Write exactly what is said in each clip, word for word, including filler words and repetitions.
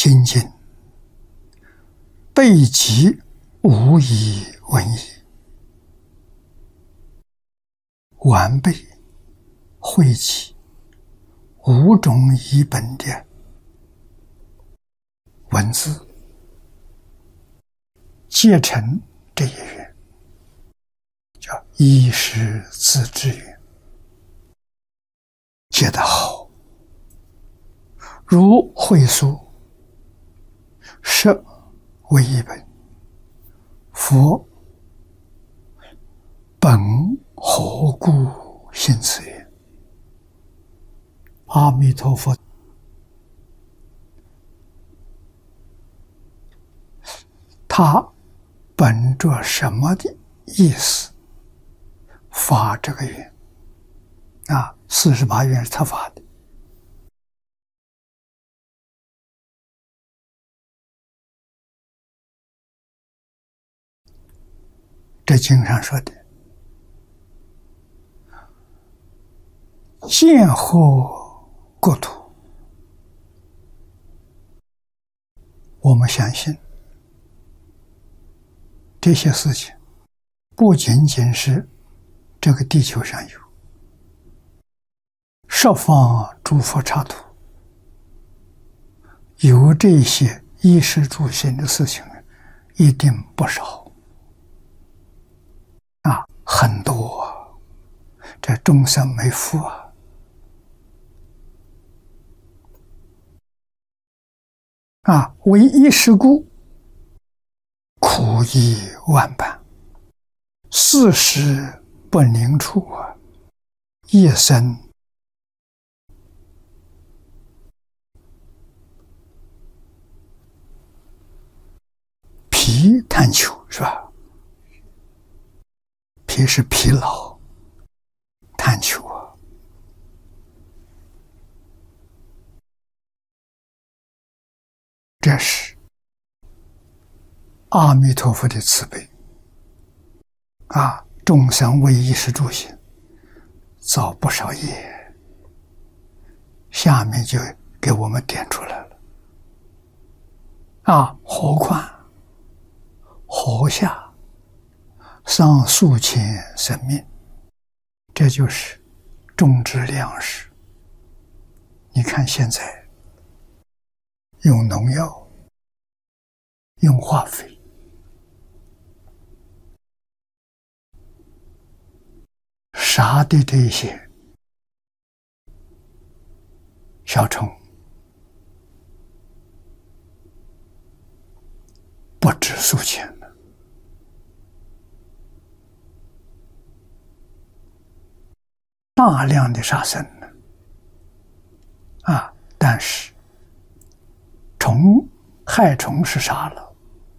心经，备极无以闻矣。完备汇集五种译本的文字，结成这一愿，叫依师自制愿，结得好。如会疏，设为一本，佛本何故行此愿？阿弥陀佛，他本着什么的意思发这个愿？啊，四十八愿是他发的。这经上说的，见获国土，我们相信这些事情不仅仅是这个地球上有，十方诸佛刹土有这些衣食住行的事情，一定不少啊，很多啊，这众生没福啊。啊，为一时故，苦亦万般，四时不宁处啊，夜深疲贪求，是吧？疲是疲劳，贪求啊。这是阿弥陀佛的慈悲啊！众生为衣食住行造不少业，下面就给我们点出来了啊！何况活下上数千生命，这就是种植粮食。你看现在用农药，用化肥，杀的这些小虫不止数千了，大量的杀生了啊！但是虫害虫是杀了，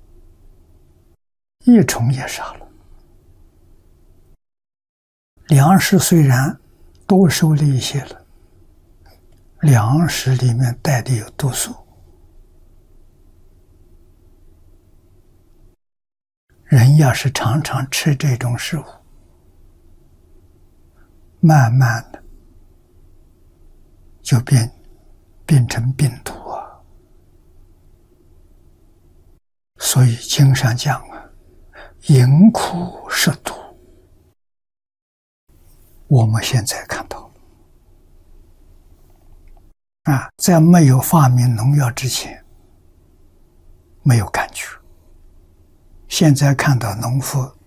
益虫也杀了。粮食虽然多收了一些了，粮食里面带的有毒素，人要是常常吃这种食物，慢慢的就变变成病毒啊。所以经上讲啊，饮苦食毒。我们现在看到啊，在没有发明农药之前没有感觉，现在看到农夫